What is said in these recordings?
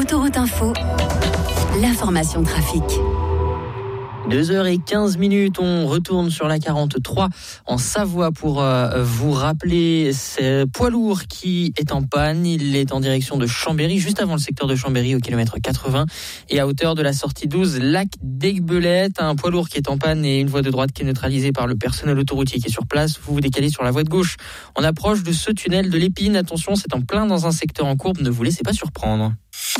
Autoroute Info, l'information trafic. 2h15, on retourne sur la 43 en Savoie pour vous rappeler ce poids lourd qui est en panne. Il est en direction de Chambéry, juste avant le secteur de Chambéry au kilomètre 80 et à hauteur de la sortie 12, lac d'Aiguebelette. Un poids lourd qui est en panne et une voie de droite qui est neutralisée par le personnel autoroutier qui est sur place. Vous vous décalez sur la voie de gauche. On approche de ce tunnel de l'Épine. Attention, c'est en plein dans un secteur en courbe. Ne vous laissez pas surprendre.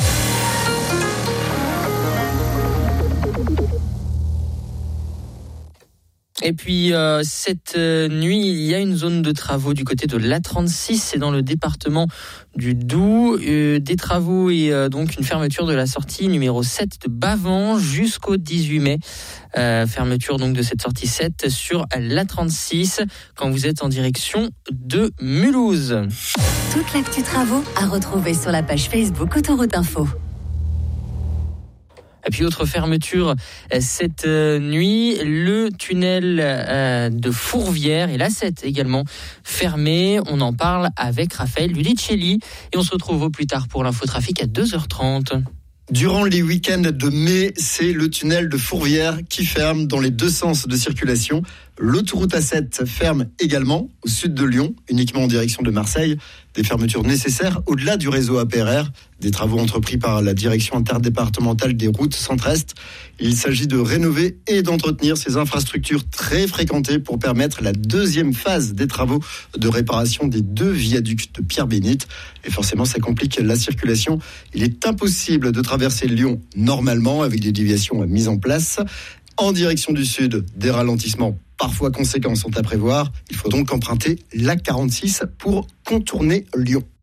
Et puis cette nuit, il y a une zone de travaux du côté de l'A36, c'est dans le département du Doubs. Des travaux et donc une fermeture de la sortie numéro 7 de Bavans jusqu'au 18 mai. Fermeture donc de cette sortie 7 sur l'A36 quand vous êtes en direction de Mulhouse. Toute l'actu travaux à retrouver sur la page Facebook Autoroute Info. Et puis autre fermeture cette nuit, le tunnel de Fourvière et l'A7 également fermé. On en parle avec Raphaël Lulicelli et on se retrouve au plus tard pour l'infotrafic à 2h30. Durant les week-ends de mai, c'est le tunnel de Fourvière qui ferme dans les deux sens de circulation. L'autoroute A7 ferme également au sud de Lyon, uniquement en direction de Marseille. Des fermetures nécessaires au-delà du réseau APRR, des travaux entrepris par la direction interdépartementale des routes centre-est. Il s'agit de rénover et d'entretenir ces infrastructures très fréquentées pour permettre la deuxième phase des travaux de réparation des deux viaducs de Pierre-Bénite. Et forcément, ça complique la circulation. Il est impossible de traverser Lyon normalement avec des déviations mises en place. En direction du sud, des ralentissements parfois conséquents sont à prévoir. Il faut donc emprunter l'A46 pour contourner Lyon.